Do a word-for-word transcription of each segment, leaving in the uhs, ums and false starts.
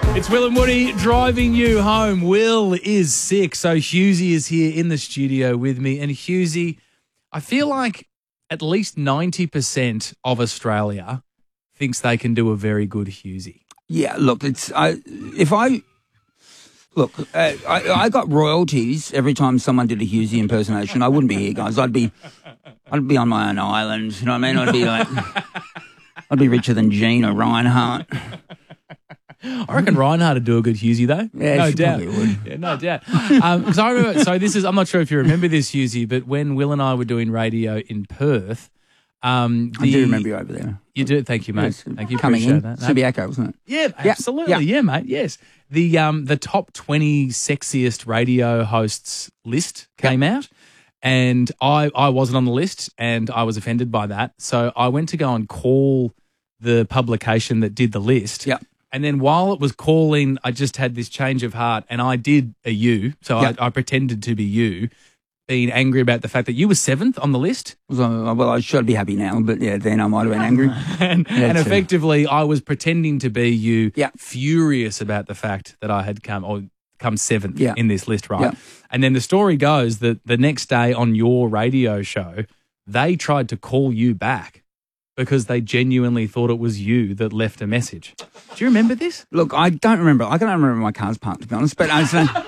It's Will and Woody driving you home. Will is sick, so Hughesy is here in the studio with me. And Hughesy, I feel like at least ninety percent of Australia thinks they can do a very good Hughesy. Yeah, look, it's I, if I look, uh, I, I got royalties every time someone did a Hughesy impersonation. I wouldn't be here, guys. I'd be, I'd be on my own island. You know what I mean? I'd be like, I'd be richer than Gina Reinhardt. I reckon Reinhardt would do a good Hughesy, though. Yeah, no she doubt. probably would. Yeah, no doubt. Because I remember, so this is, I'm not sure if you remember this, Hughesy, but when Will and I were doing radio in Perth, um, the, I do remember you over there. You do, thank you, mate. Yes, Thank you, coming appreciate in, that. No. Subiaco, wasn't it? Yeah, Yeah, absolutely. yeah. Yeah, mate. Yes. The um the top twenty sexiest radio hosts list came out, and I I wasn't on the list, and I was offended by that. So I went to go and call the publication that did the list. Yeah. And then while it was calling, I just had this change of heart, and I did a you. So Yeah. I, I pretended to be you, being angry about the fact that you were seventh on the list. So, well, I should be happy now, but yeah, then I might have been angry. and, Yeah, and true. effectively, I was pretending to be you, Yeah. furious about the fact that I had come or come seventh Yeah. in this list, right? Yeah. And then the story goes that the next day on your radio show, they tried to call you back because they genuinely thought it was you that left a message. Do you remember this? Look, I don't remember. I can't remember my car's parked, to be honest, but I was like,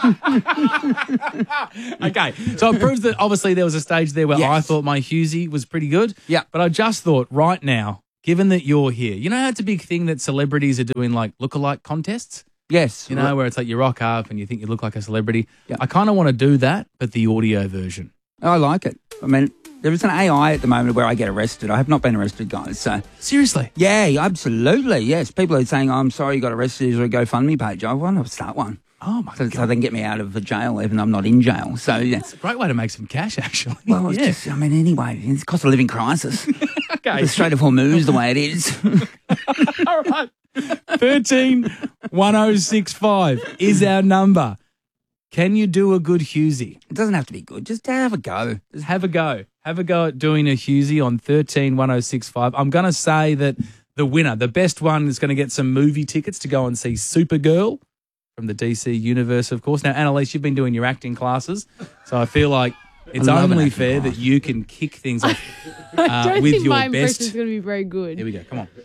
Okay, so it proves that obviously there was a stage there where Yes. I thought my Hughesy was pretty good. Yeah. But I just thought right now, given that you're here, you know how it's a big thing that celebrities are doing like lookalike contests? yes. You know, where it's like you rock up and you think you look like a celebrity. Yeah. I kind of want to do that, but the audio version. I like it. I mean, there is an A I at the moment where I get arrested. I have not been arrested, guys. So, Seriously? yeah, absolutely. Yes. People are saying, oh, I'm sorry you got arrested. Is there a GoFundMe page? I want to start one. Oh, my So, God. so they can get me out of the jail, even though I'm not in jail. So, yeah. It's a great way to make some cash, actually. Well, it's yeah. just, I mean, anyway, it's cost of living crisis. Okay. The Strait of Hormuz, the way it is. All right. thirteen one oh six five is our number. Can you do a good Hughesy? It doesn't have to be good. Just have a go. Just have a go. Have a go at doing a Hughesy on thirteen one oh six five. I'm going to say that the winner, the best one, is going to get some movie tickets to go and see Supergirl from the D C universe, of course. Now, Annalise, you've been doing your acting classes, so I feel like it's I love an only acting fair class. that you can kick things off I uh, don't with think your my impression best. is going to be very good. Here we go. Come on.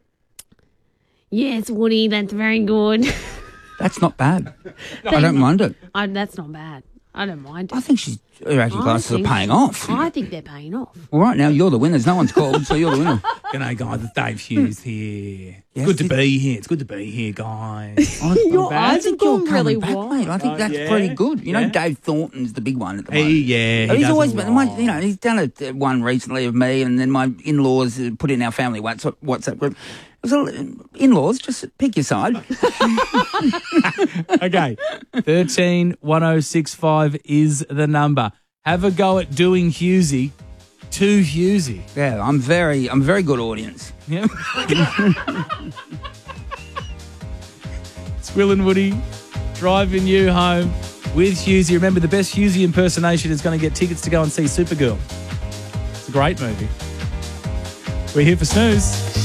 Yes, Woody, that's very good. That's not bad. I don't mind it. I, that's not bad. I don't mind it. I think she's, her acting I classes are think- paying off. I think they're paying off. Well, right now, you're the winners. No one's called, so you're the winner. G'day, guys. It's Dave Hughes here. It's Yes, good to it- be here. It's good to be here, guys. I, Your I eyes think have you're gone coming really back, wide. mate. I think Oh, that's yeah? pretty good. You know, Yeah? Dave Thornton's the big one at the He, moment. yeah, he he's does always a been, my, lot. you know, he's done a, uh, one recently of me, and then my in-laws uh, put in our family WhatsApp, WhatsApp group. It was a, in-laws, just pick your side. Okay, thirteen one oh six five is the number. Have a go at doing Hughesy to Hughesy. Yeah, I'm very, I'm a very good audience. Yeah. It's Will and Woody driving you home with Hughesy. Remember, the best Hughesy impersonation is going to get tickets to go and see Supergirl. It's a great movie. We're here for Snooze.